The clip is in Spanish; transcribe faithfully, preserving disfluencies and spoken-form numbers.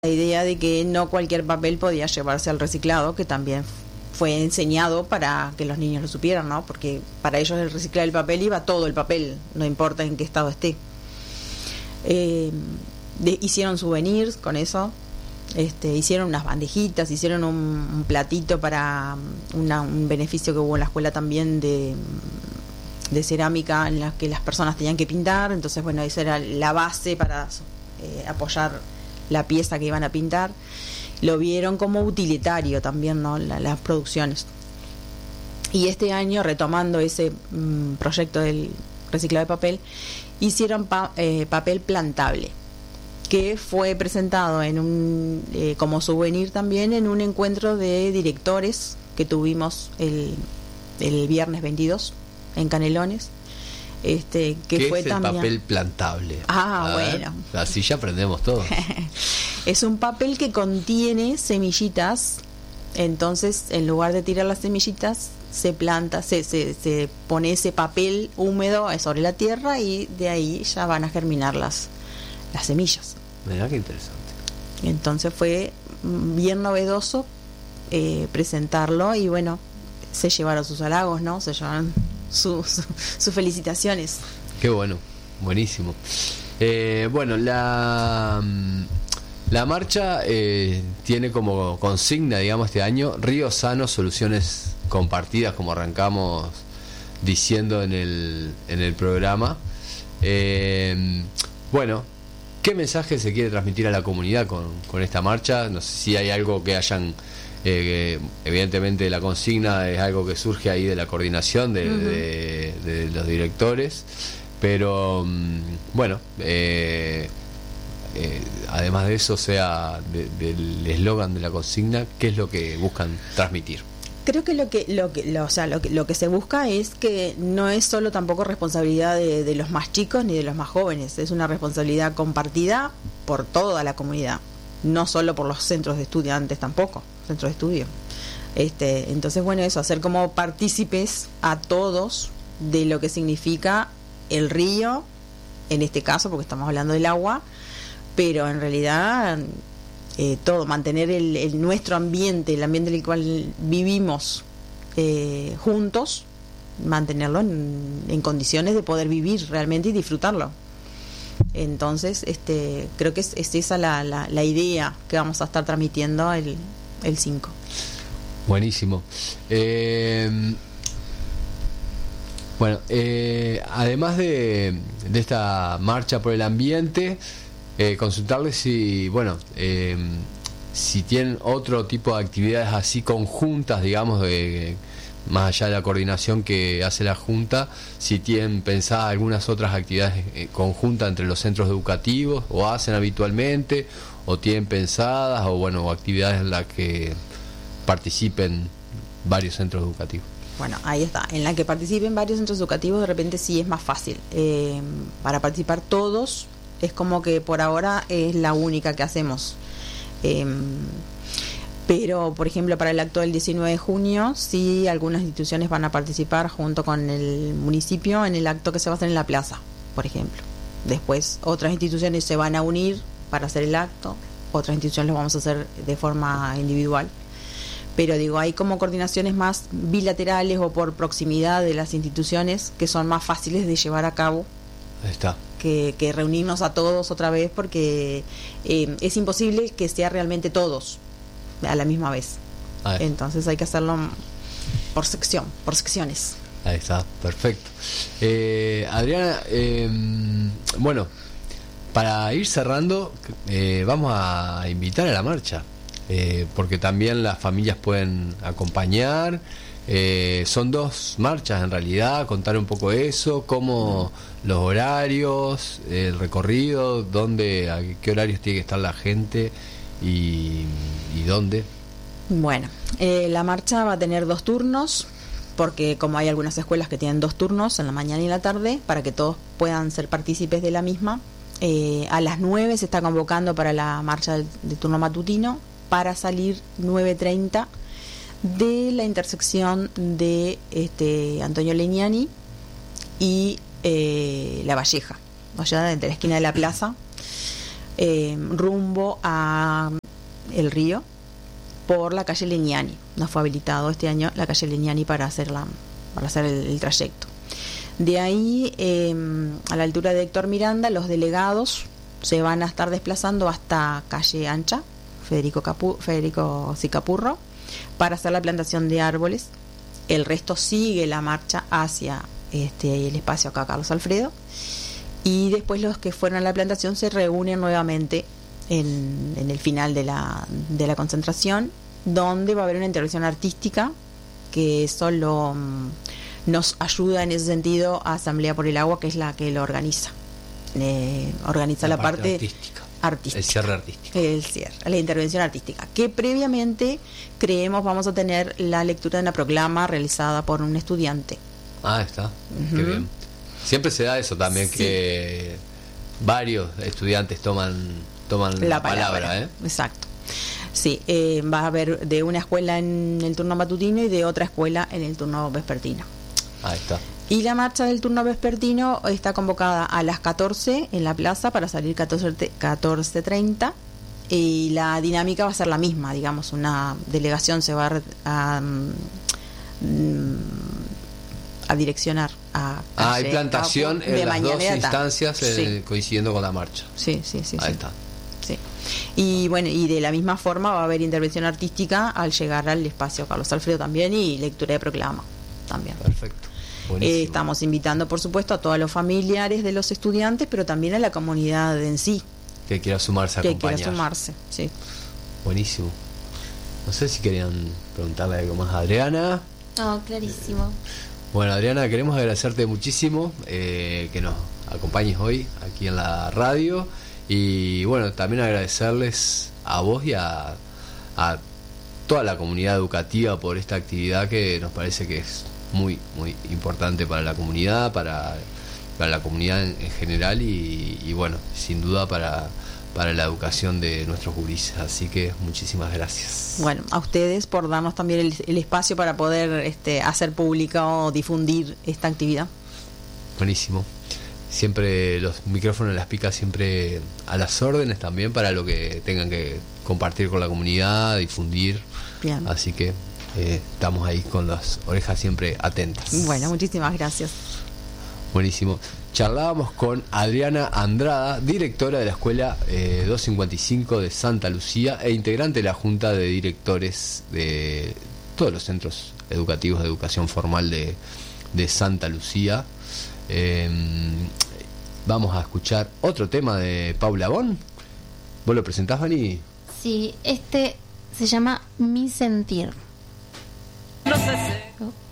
la idea de que no cualquier papel podía llevarse al reciclado, que también fue enseñado para que los niños lo supieran, ¿no? Porque para ellos el reciclar el papel iba todo el papel, no importa en qué estado esté. Eh, de, hicieron souvenirs con eso, este, hicieron unas bandejitas, hicieron un, un platito para una, un beneficio que hubo en la escuela también de, de cerámica, en la que las personas tenían que pintar. Entonces, bueno, esa era la base para eh, apoyar la pieza que iban a pintar. Lo vieron como utilitario también, ¿no? La, las producciones. Y este año, retomando ese mmm, proyecto del reciclado de papel, hicieron pa, eh, papel plantable, que fue presentado en un eh, como souvenir también en un encuentro de directores que tuvimos el, el viernes veintidós en Canelones. Este, que ¿Qué fue es el también papel plantable? Ah, a bueno. Ver, así ya aprendemos todo. Es un papel que contiene semillitas. Entonces, en lugar de tirar las semillitas, se planta, se, se, se pone ese papel húmedo sobre la tierra y de ahí ya van a germinar las, las semillas. Mirá qué interesante. Entonces fue bien novedoso eh, presentarlo y bueno, se llevaron sus halagos, ¿no? Se llevaron sus su, su felicitaciones. Qué bueno, buenísimo. Eh, bueno, la... La marcha eh, tiene como consigna, digamos, este año, Río Sano, soluciones compartidas, como arrancamos diciendo en el, en el programa. Eh, bueno, ¿qué mensaje se quiere transmitir a la comunidad con, con esta marcha? No sé si hay algo que hayan... Eh, que evidentemente la consigna es algo que surge ahí de la coordinación de, uh-huh. de, de los directores, pero bueno... Eh, Eh, además de eso, sea de, del eslogan de la consigna, ¿qué es lo que buscan transmitir? Creo que lo que lo que lo, o sea, lo que lo que se busca es que no es solo tampoco responsabilidad de, de los más chicos ni de los más jóvenes, es una responsabilidad compartida por toda la comunidad, no solo por los centros de estudiantes tampoco, centros de estudio. Este, entonces, bueno, eso, hacer como partícipes a todos de lo que significa el río, en este caso, porque estamos hablando del agua, pero en realidad eh, todo, mantener el, el nuestro ambiente, el ambiente en el cual vivimos eh, juntos, mantenerlo en, en condiciones de poder vivir realmente y disfrutarlo. Entonces, este, creo que es, es esa la, la, la idea que vamos a estar transmitiendo el, el cinco. Buenísimo. Eh, bueno, eh, además de, de esta marcha por el ambiente, Eh, consultarles si, bueno, eh, si tienen otro tipo de actividades así conjuntas, digamos, de, más allá de la coordinación que hace la Junta, si tienen pensadas algunas otras actividades eh, conjuntas entre los centros educativos, o hacen habitualmente, o tienen pensadas, o bueno, o actividades en las que participen varios centros educativos. Bueno, ahí está, en la que participen varios centros educativos de repente sí es más fácil. Eh, para participar todos, es como que por ahora es la única que hacemos. Eh, pero, por ejemplo, para el acto del diecinueve de junio, sí, algunas instituciones van a participar junto con el municipio en el acto que se va a hacer en la plaza, por ejemplo. Después, otras instituciones se van a unir para hacer el acto, otras instituciones lo vamos a hacer de forma individual. Pero, digo, hay como coordinaciones más bilaterales o por proximidad de las instituciones que son más fáciles de llevar a cabo. Ahí está. Que, que reunirnos a todos otra vez, porque eh, es imposible que sea realmente todos a la misma vez. Entonces hay que hacerlo por sección, por secciones. Ahí está, perfecto. Eh, Adriana, eh, bueno, para ir cerrando, eh, vamos a invitar a la marcha, eh, porque también las familias pueden acompañar. Eh, son dos marchas en realidad, contar un poco eso, cómo los horarios, el recorrido, dónde, a qué horarios tiene que estar la gente y, y dónde. Bueno, eh, la marcha va a tener dos turnos, porque como hay algunas escuelas que tienen dos turnos, en la mañana y en la tarde, para que todos puedan ser partícipes de la misma. Eh, a las nueve se está convocando para la marcha de, de turno matutino, para salir nueve treinta de la intersección de este Antonio Legnani y eh, La Valleja, o sea, entre la esquina de la plaza eh, rumbo a el río por la calle Legnani. Nos fue habilitado este año la calle Legnani para hacer, la, para hacer el, el trayecto. De ahí, eh, a la altura de Héctor Miranda, los delegados se van a estar desplazando hasta calle Ancha, Federico, Capu, Federico Sicapurro, para hacer la plantación de árboles. El resto sigue la marcha hacia este, el espacio acá Carlos Alfredo, y después los que fueron a la plantación se reúnen nuevamente en, en el final de la, de la concentración, donde va a haber una intervención artística que solo um, nos ayuda en ese sentido a Asamblea por el Agua, que es la que lo organiza. Eh, organiza la, la parte, parte artística. artística. El cierre artístico. El cierre, la intervención artística. Que previamente creemos vamos a tener la lectura de una proclama realizada por un estudiante. Ah, está. Uh-huh. Qué bien. Siempre se da eso también, sí, que varios estudiantes toman, toman la, la palabra, palabra, ¿eh? Exacto. Sí, eh, va a haber de una escuela en el turno matutino y de otra escuela en el turno vespertino. Ahí está. Y la marcha del turno vespertino está convocada a las catorce en la plaza para salir catorce treinta, y la dinámica va a ser la misma, digamos, una delegación se va a, a, a direccionar a ah, hay plantación Capu, en las dos instancias, sí, eh, coincidiendo con la marcha. Sí, sí, sí. Ahí sí. está. Sí. Y bueno, y de la misma forma va a haber intervención artística al llegar al espacio Carlos Alfredo también, y lectura de proclama también. Perfecto. Eh, estamos invitando, por supuesto, a todos los familiares de los estudiantes, pero también a la comunidad en sí. Que quiera sumarse a que acompañar. Que quiera sumarse, sí. Buenísimo. No sé si querían preguntarle algo más a Adriana. No, clarísimo. Bueno, Adriana, queremos agradecerte muchísimo eh, que nos acompañes hoy aquí en la radio. Y bueno, también agradecerles a vos y a, a toda la comunidad educativa por esta actividad que nos parece que es muy muy importante para la comunidad, para, para la comunidad en, en general y, y bueno, sin duda para, para la educación de nuestros gurises. Así que muchísimas gracias. Bueno, a ustedes por darnos también el, el espacio para poder este, hacer pública o difundir esta actividad. Buenísimo. Siempre los micrófonos, las picas siempre a las órdenes también para lo que tengan que compartir con la comunidad, difundir. Bien. Así que eh, estamos ahí con las orejas siempre atentas. Bueno, muchísimas gracias. Buenísimo. Charlábamos con Adriana Andrada, directora de la Escuela eh, doscientos cincuenta y cinco de Santa Lucía e integrante de la Junta de Directores de todos los centros educativos de educación formal de, de Santa Lucía. Eh, vamos a escuchar otro tema de Paula Bon. ¿Vos lo presentás, Vani? Sí, este se llama Mi Sentir. No sé si...